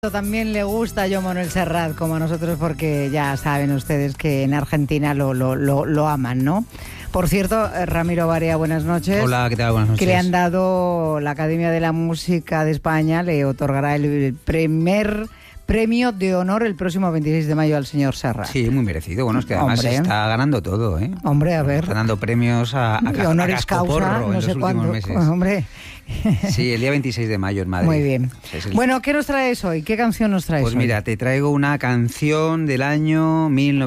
También le gusta a Joan Manuel Serrat como a nosotros, porque ya saben ustedes que en Argentina lo aman, ¿no? Por cierto, Ramiro Barea, buenas noches. Hola, ¿qué tal? Buenas noches. Que le han dado la Academia de la Música de España, le otorgará el primer premio de honor el próximo 26 de mayo al señor Serrat. Sí, muy merecido. Bueno, es que además está ganando todo, ¿eh? Hombre, a ver. Está dando premios a honoris causa, no sé cuándo. Hombre. Sí, el día 26 de mayo en Madrid. Muy bien. Bueno, ¿qué nos traes hoy? ¿Qué canción nos traes hoy? Pues mira, te traigo una canción del año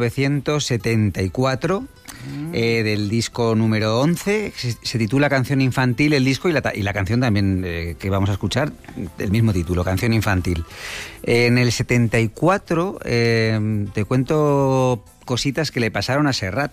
1974, del disco número 11. Se titula Canción Infantil, el disco, y la canción también que vamos a escuchar, el mismo título, Canción Infantil. En el 74 te cuento cositas que le pasaron a Serrat.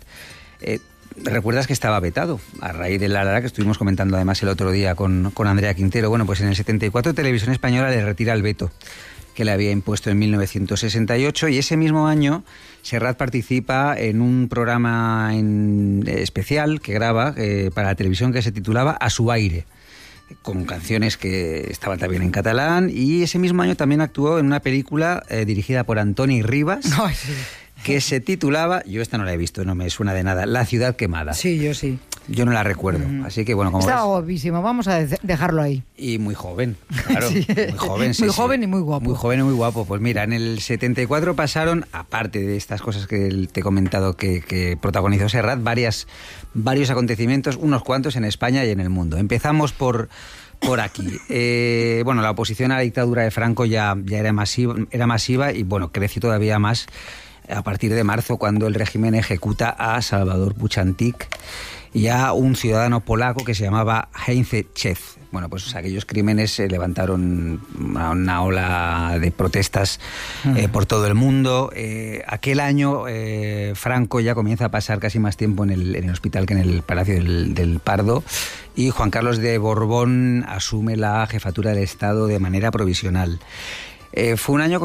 ¿Recuerdas que estaba vetado? A raíz de la que estuvimos comentando además el otro día con Andrea Quintero. Bueno, pues en el 74 Televisión Española le retira el veto que le había impuesto en 1968, y ese mismo año Serrat participa en un programa especial que graba para la televisión que se titulaba A su aire, con canciones que estaban también en catalán, y ese mismo año también actuó en una película dirigida por Antoni Rivas. Ay, sí. Que se titulaba, yo esta no la he visto, no me suena de nada, La ciudad quemada. Sí, yo sí. Yo no la recuerdo, así que bueno, como Estaba ves, guapísimo, vamos a dejarlo ahí. y muy joven, claro, Sí. muy joven, sí, Muy sí. joven y muy guapo. Muy joven y muy guapo. Pues mira, en el 74 pasaron, aparte de estas cosas que te he comentado que protagonizó Serrat, varios acontecimientos, unos cuantos en España y en el mundo. Empezamos por aquí. Bueno, la oposición a la dictadura de Franco ya era masiva y bueno, creció todavía más a partir de marzo, cuando el régimen ejecuta a Salvador Puchantik y a un ciudadano polaco que se llamaba Heinz Cech. Bueno, pues aquellos crímenes levantaron una ola de protestas por todo el mundo. Aquel año Franco ya comienza a pasar casi más tiempo en el hospital que en el Palacio del Pardo, y Juan Carlos de Borbón asume la jefatura del Estado de manera provisional. Fue un año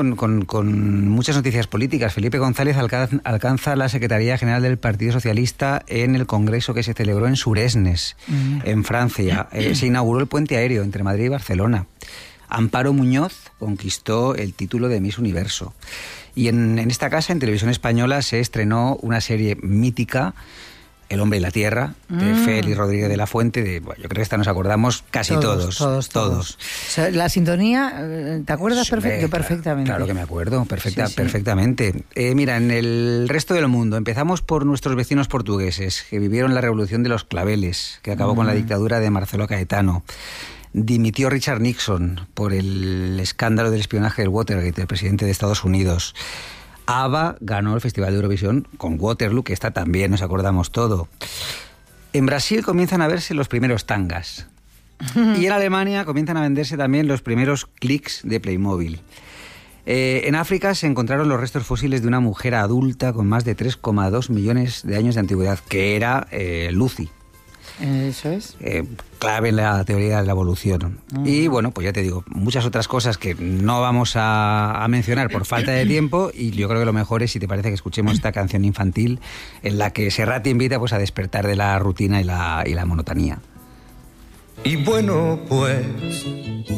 con muchas noticias políticas. Felipe González alcanza la Secretaría General del Partido Socialista en el congreso que se celebró en Suresnes, en Francia. Se inauguró el puente aéreo entre Madrid y Barcelona. Amparo Muñoz conquistó el título de Miss Universo. Y en esta casa, en Televisión Española, se estrenó una serie mítica, El hombre y la tierra, de Félix Rodríguez de la Fuente. Bueno, yo creo que esta nos acordamos casi todos. O sea, la sintonía, ¿te acuerdas? Perfectamente. Claro que me acuerdo, perfectamente. Mira, en el resto del mundo, empezamos por nuestros vecinos portugueses, que vivieron la revolución de los claveles, que acabó con la dictadura de Marcelo Caetano. Dimitió Richard Nixon por el escándalo del espionaje del Watergate, el presidente de Estados Unidos. ABBA ganó el Festival de Eurovisión con Waterloo, que esta también nos acordamos todo. En Brasil comienzan a verse los primeros tangas. Y en Alemania comienzan a venderse también los primeros clics de Playmobil. En África se encontraron los restos fósiles de una mujer adulta con más de 3,2 millones de años de antigüedad, que era Lucy. Eso es. Clave en la teoría de la evolución. Y bueno, pues ya te digo, muchas otras cosas que no vamos a mencionar por falta de tiempo, y yo creo que lo mejor es, si te parece, que escuchemos esta canción infantil en la que Serrat te invita pues a despertar de la rutina y la monotonía. Y bueno, pues